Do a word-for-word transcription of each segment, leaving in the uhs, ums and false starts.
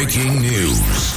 Breaking news.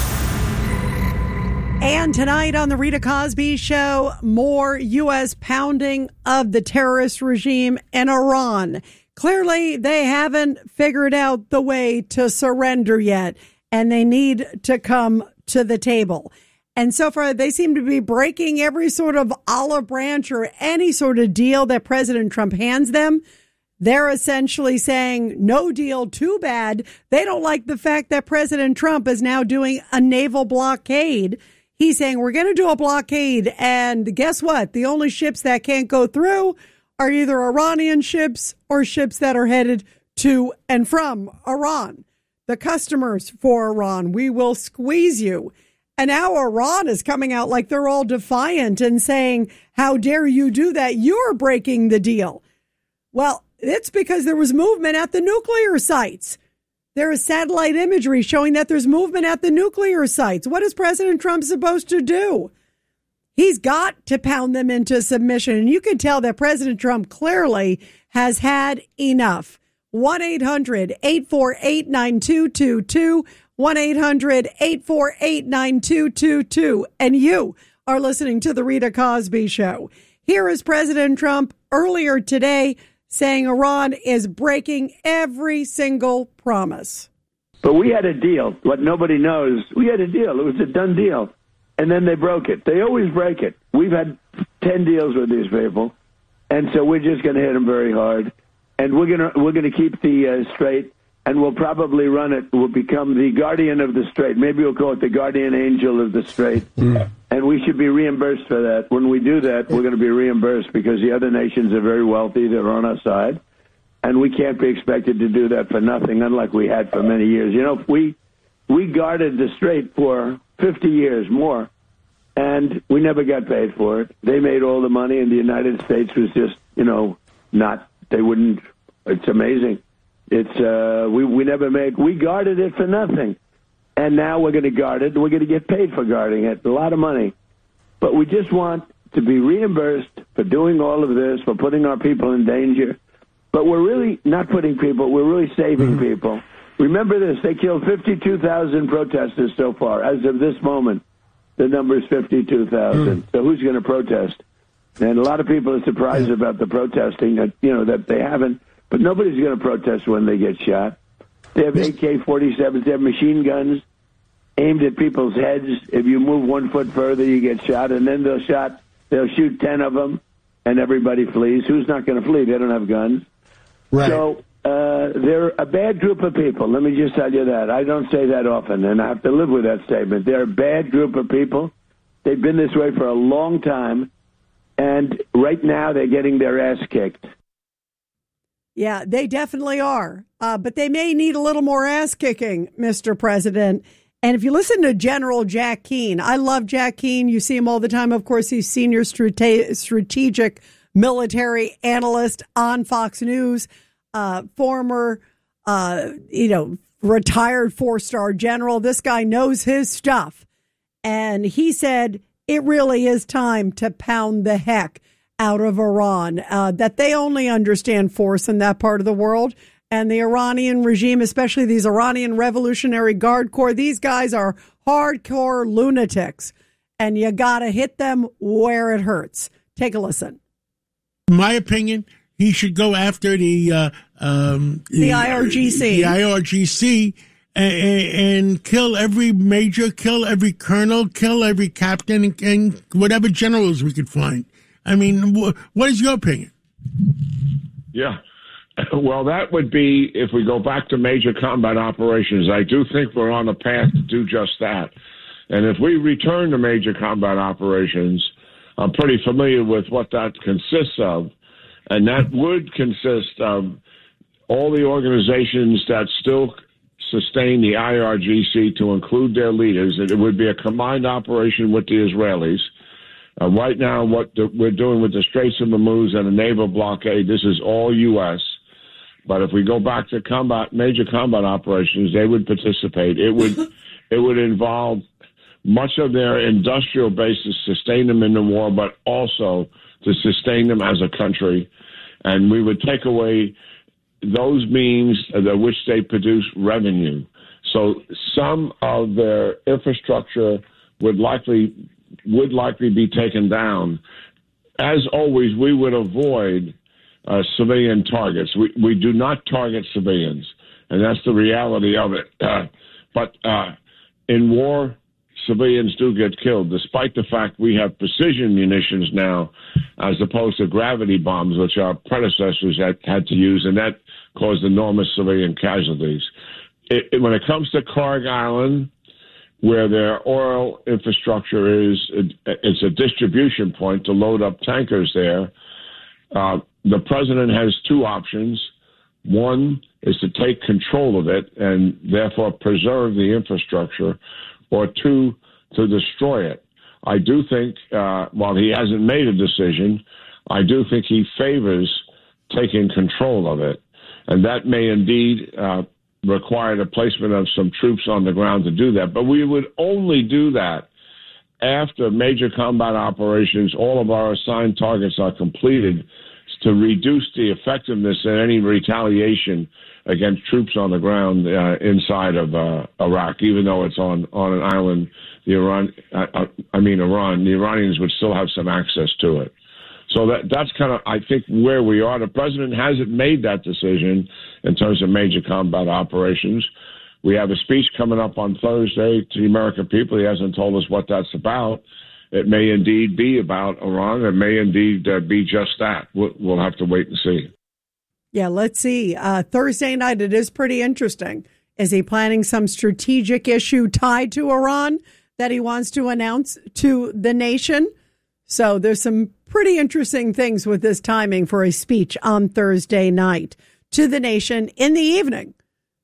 And tonight on the Rita Cosby Show, more U S pounding of the terrorist regime in Iran. Clearly, they haven't figured out the way to surrender yet, and they need to come to the table. And so far, they seem to be breaking every sort of olive branch or any sort of deal that President Trump hands them. They're essentially saying, no deal, too bad. They don't like the fact that President Trump is now doing a naval blockade. He's saying, we're going to do a blockade. And guess what? The only ships that can't go through are either Iranian ships or ships that are headed to and from Iran. The customers for Iran, we will squeeze you. And now Iran is coming out like they're all defiant and saying, how dare you do that? You're breaking the deal. Well, it's because there was movement at the nuclear sites. There is satellite imagery showing that there's movement at the nuclear sites. What is President Trump supposed to do? He's got to pound them into submission. And you can tell that President Trump clearly has had enough. one eight hundred eight four eight nine two two two. one eight hundred eight four eight nine two two two. And you are listening to The Rita Cosby Show. Here is President Trump earlier today saying Iran is breaking every single promise. But we had a deal. What nobody knows, we had a deal. It was a done deal. And then they broke it. They always break it. We've had ten deals with these people. And so we're just going to hit them very hard. And we're going to we're going to keep the uh, Strait, and we'll probably run it. We'll become the guardian of the Strait. Maybe we'll call it the guardian angel of the Strait. Mm. And we should be reimbursed for that. When we do that, we're going to be reimbursed because the other nations are very wealthy. They're on our side. And we can't be expected to do that for nothing, unlike we had for many years. You know, we we guarded the Strait for fifty years more, and we never got paid for it. They made all the money, and the United States was just, you know, not, they wouldn't, it's amazing. It's, uh, we, we never made, we guarded it for nothing. And now we're going to guard it. We're going to get paid for guarding it, a lot of money. But we just want to be reimbursed for doing all of this, for putting our people in danger. But we're really not putting people, we're really saving people. Remember this, they killed fifty-two thousand protesters so far. As of this moment, the number is fifty-two thousand. Mm. So who's going to protest? And a lot of people are surprised yeah. about the protesting, that, you know, that they haven't. But nobody's going to protest when they get shot. They have A K forty-sevens, they have machine guns aimed at people's heads. If you move one foot further, you get shot. And then they'll shot, they'll shoot ten of them, and everybody flees. Who's not going to flee? They don't have guns. Right. So uh, they're a bad group of people. Let me just tell you that. I don't say that often, and I have to live with that statement. They're a bad group of people. They've been this way for a long time, and right now they're getting their ass kicked. Yeah, they definitely are. Uh, but they may need a little more ass kicking, Mister President. And if you listen to General Jack Keane, I love Jack Keane. You see him all the time. Of course, he's senior strate- strategic military analyst on Fox News, uh, former, uh, you know, retired four-star general. This guy knows his stuff. And he said it really is time to pound the heck out of Iran, uh, that they only understand force in that part of the world. And the Iranian regime, especially these Iranian Revolutionary Guard Corps, these guys are hardcore lunatics. And you got to hit them where it hurts. Take a listen. In my opinion, he should go after the uh, um, the, the I R G C, the I R G C, and, and kill every major, kill every colonel, kill every captain, and, and whatever generals we could find. I mean, wh- what is your opinion? Yeah, well, that would be if we go back to major combat operations. I do think we're on a path to do just that, and if we return to major combat operations, I'm pretty familiar with what that consists of, and that would consist of all the organizations that still sustain the I R G C to include their leaders. It would be a combined operation with the Israelis. Uh, right now, what the, we're doing with the Straits of Hormuz and the naval blockade, this is all U S. But if we go back to combat, major combat operations, they would participate. It would, it would involve much of their industrial base to sustain them in the war, but also to sustain them as a country. And we would take away those means that which they produce revenue. So some of their infrastructure would likely would likely be taken down. As always, we would avoid uh, civilian targets. We we do not target civilians, and that's the reality of it. Uh, but uh, in war, civilians do get killed, despite the fact we have precision munitions now, as opposed to gravity bombs, which our predecessors had, had to use, and that caused enormous civilian casualties. It, it, when it comes to Karg Island, where their oil infrastructure is, it, it's a distribution point to load up tankers there. Uh, the president has two options. One is to take control of it and therefore preserve the infrastructure, or two, to destroy it. I do think, uh, while he hasn't made a decision, I do think he favors taking control of it. And that may indeed uh, require the placement of some troops on the ground to do that. But we would only do that after major combat operations, all of our assigned targets are completed, to reduce the effectiveness of any retaliation against troops on the ground uh, inside of uh, Iraq, even though it's on, on an island. The Iran, uh, I mean Iran, the Iranians would still have some access to it. So that that's kind of, I think, where we are. The president hasn't made that decision in terms of major combat operations. We have a speech coming up on Thursday to the American people. He hasn't told us what that's about. It may indeed be about Iran. It may indeed uh, be just that. We'll, we'll have to wait and see. Yeah, let's see. Uh, Thursday night, it is pretty interesting. Is he planning some strategic issue tied to Iran that he wants to announce to the nation? So there's some pretty interesting things with this timing for a speech on Thursday night to the nation in the evening.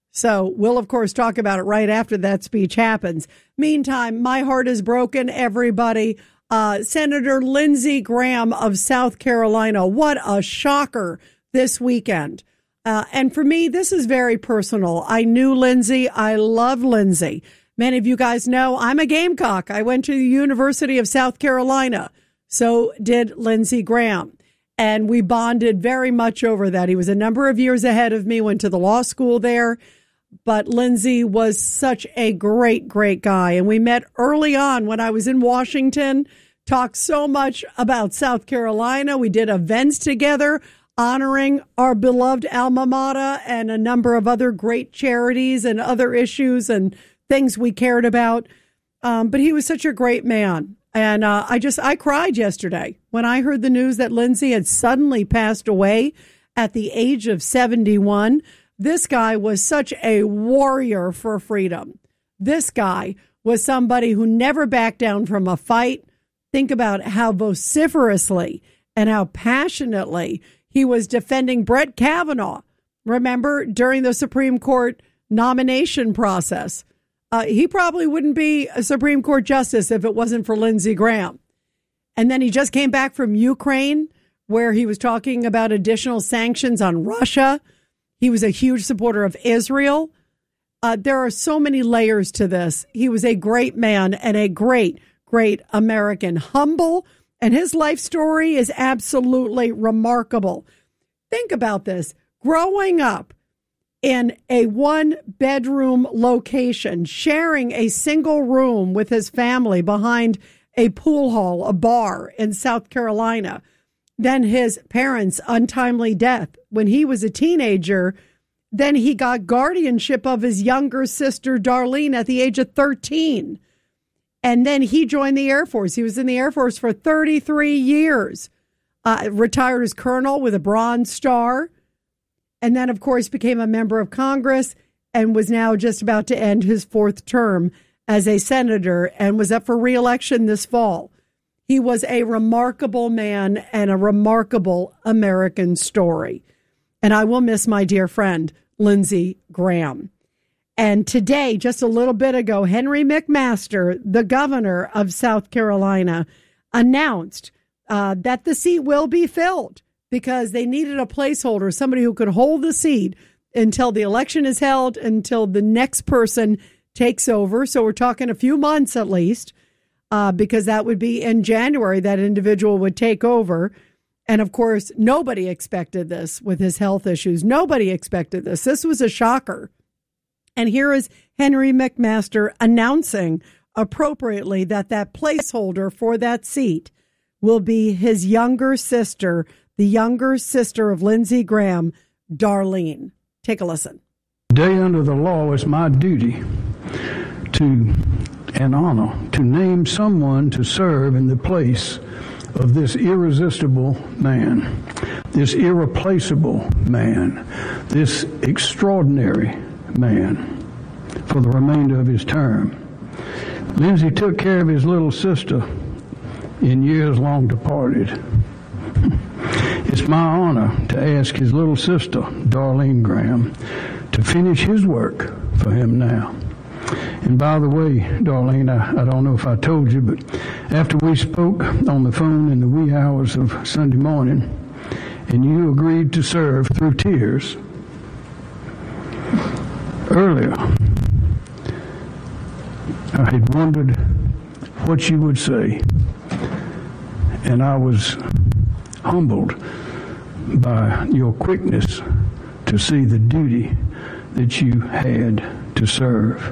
So we'll, of course, talk about it right after that speech happens. Meantime, my heart is broken, everybody. Uh, Senator Lindsey Graham of South Carolina, what a shocker this weekend. Uh, and for me, this is very personal. I knew Lindsey. I love Lindsey. Many of you guys know I'm a Gamecock. I went to the University of South Carolina. So did Lindsey Graham. And we bonded very much over that. He was a number of years ahead of me, went to the law school there. But Lindsey was such a great, great guy. And we met early on when I was in Washington, talked so much about South Carolina. We did events together honoring our beloved alma mater and a number of other great charities and other issues and things we cared about. Um, but he was such a great man. And uh, I just, I cried yesterday when I heard the news that Lindsey had suddenly passed away at the age of seventy-one. This guy was such a warrior for freedom. This guy was somebody who never backed down from a fight. Think about how vociferously and how passionately he was defending Brett Kavanaugh. Remember, during the Supreme Court nomination process, uh, he probably wouldn't be a Supreme Court justice if it wasn't for Lindsey Graham. And then he just came back from Ukraine, where he was talking about additional sanctions on Russia. He was a huge supporter of Israel. Uh, there are so many layers to this. He was a great man and a great, great American. Humble, and his life story is absolutely remarkable. Think about this. Growing up in a one-bedroom location, sharing a single room with his family behind a pool hall, a bar in South Carolina. Then his parents' untimely death when he was a teenager. Then he got guardianship of his younger sister, Darlene, at the age of thirteen. And then he joined the Air Force. He was in the Air Force for thirty-three years, uh, retired as colonel with a Bronze Star. And then, of course, became a member of Congress and was now just about to end his fourth term as a senator and was up for re-election this fall. He was a remarkable man and a remarkable American story. And I will miss my dear friend, Lindsey Graham. And today, just a little bit ago, Henry McMaster, the governor of South Carolina, announced uh, that the seat will be filled because they needed a placeholder, somebody who could hold the seat until the election is held, until the next person takes over. So we're talking a few months at least. Uh, because that would be in January, that individual would take over. And of course, nobody expected this with his health issues. Nobody expected this. This was a shocker. And here is Henry McMaster announcing appropriately that that placeholder for that seat will be his younger sister, the younger sister of Lindsey Graham, Darlene. Take a listen. Today under the law, it's my duty to, and honor, to name someone to serve in the place of this irresistible man, this irreplaceable man, this extraordinary man for the remainder of his term. Lindsey took care of his little sister in years long departed. It's my honor to ask his little sister, Darlene Graham, to finish his work for him now. And by the way, Darlene, I, I don't know if I told you, but after we spoke on the phone in the wee hours of Sunday morning, and you agreed to serve through tears, earlier, I had wondered what you would say, and I was humbled by your quickness to see the duty that you had to serve.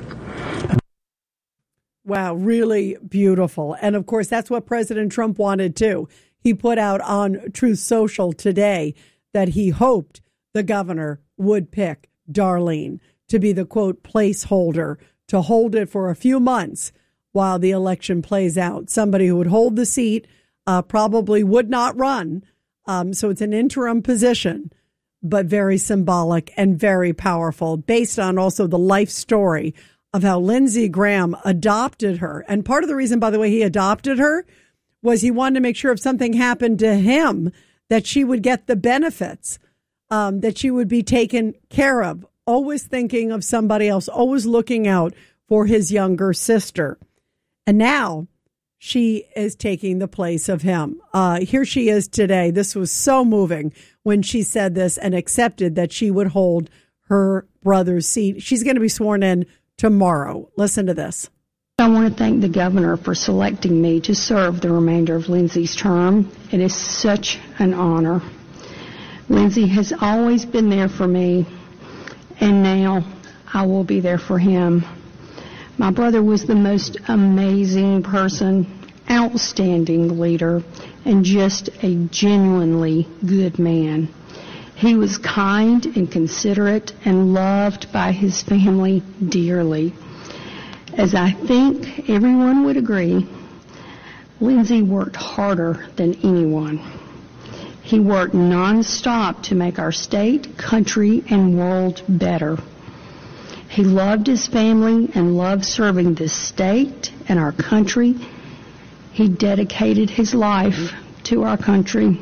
Wow, really beautiful. And of course, that's what President Trump wanted too. He put out on Truth Social today that he hoped the governor would pick Darlene to be the, quote, placeholder, to hold it for a few months while the election plays out. Somebody who would hold the seat, uh, probably would not run. Um, so it's an interim position, but very symbolic and very powerful, based on also the life story of how Lindsey Graham adopted her. And part of the reason, by the way, he adopted her was he wanted to make sure if something happened to him, that she would get the benefits, um, that she would be taken care of, always thinking of somebody else, always looking out for his younger sister. And now she is taking the place of him. Uh, here she is today. This was so moving when she said this and accepted that she would hold her brother's seat. She's going to be sworn in tomorrow. Listen to this. I want to thank the governor for selecting me to serve the remainder of Lindsey's term. It is such an honor. Lindsey has always been there for me, and now I will be there for him. My brother was the most amazing person, outstanding leader, and just a genuinely good man. He was kind and considerate and loved by his family dearly. As I think everyone would agree, Lindsey worked harder than anyone. He worked nonstop to make our state, country, and world better. He loved his family and loved serving this state and our country. He dedicated his life to our country.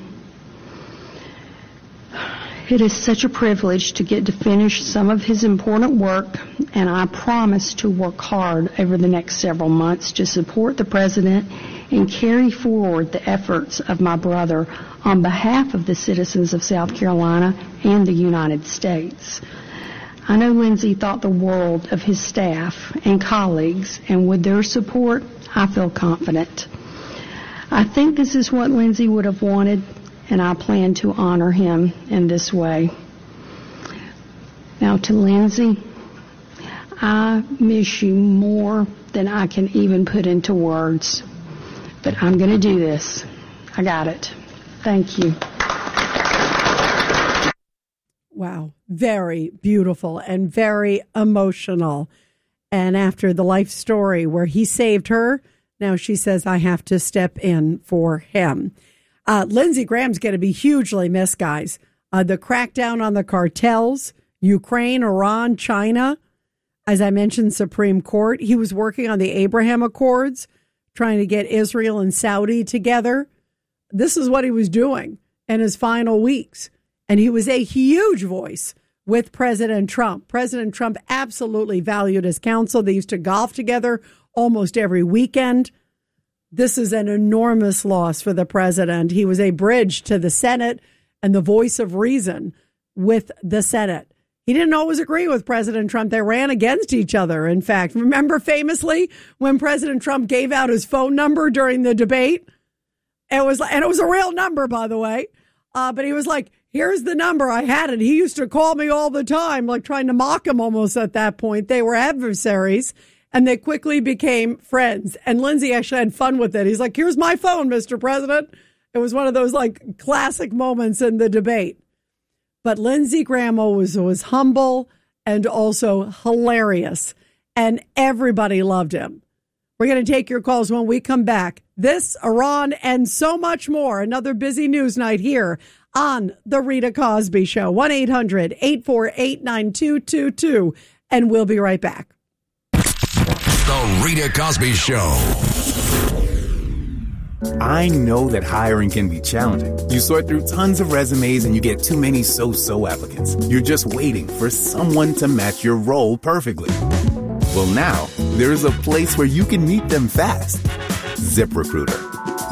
It is such a privilege to get to finish some of his important work, and I promise to work hard over the next several months to support the president and carry forward the efforts of my brother on behalf of the citizens of South Carolina and the United States. I know Lindsey thought the world of his staff and colleagues, and with their support, I feel confident. I think this is what Lindsey would have wanted, and I plan to honor him in this way. Now to Lindsey, I miss you more than I can even put into words, but I'm going to do this. I got it. Thank you. Wow. Very beautiful and very emotional. And after the life story where he saved her, now she says, I have to step in for him. Uh, Lindsey Graham's going to be hugely missed, guys. Uh, the crackdown on the cartels, Ukraine, Iran, China, as I mentioned, Supreme Court. He was working on the Abraham Accords, trying to get Israel and Saudi together. This is what he was doing in his final weeks. And he was a huge voice with President Trump. President Trump absolutely valued his counsel. They used to golf together almost every weekend. This is an enormous loss for the president. He was a bridge to the Senate and the voice of reason with the Senate. He didn't always agree with President Trump. They ran against each other. In fact, remember famously when President Trump gave out his phone number during the debate? It was, and it was a real number, by the way. Uh, but he was like, here's the number. I had it. He used to call me all the time, like trying to mock him almost at that point. They were adversaries, and they quickly became friends. And Lindsey actually had fun with it. He's like, here's my phone, Mister President. It was one of those like classic moments in the debate. But Lindsey Graham was, was humble and also hilarious, and everybody loved him. We're going to take your calls when we come back. This, Iran, and so much more. Another busy news night here on The Rita Cosby Show. one eight hundred eight four eight nine two two two. And we'll be right back. The Rita Cosby Show. I know that hiring can be challenging. You sort through tons of resumes and you get too many so-so applicants. You're just waiting for someone to match your role perfectly. Well, now, there's a place where you can meet them fast. ZipRecruiter.